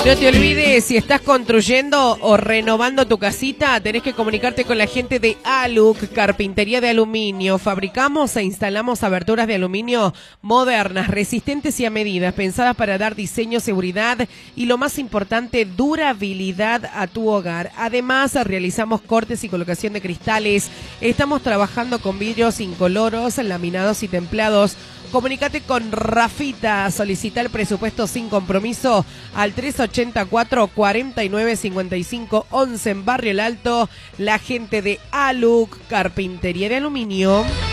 No te olvides, si estás construyendo o renovando tu casita, tenés que comunicarte con la gente de Aluc, Carpintería de Aluminio. Fabricamos e instalamos aberturas de aluminio modernas, resistentes y a medida, pensadas para dar diseño, seguridad y, lo más importante, durabilidad a tu hogar. Además, realizamos cortes y colocación de cristales. Estamos trabajando con vidrios incoloros, laminados y templados. Comunicate con Rafita, solicita el presupuesto sin compromiso al 384-4955-11 en Barrio El Alto. La gente de Aluc, Carpintería de Aluminio.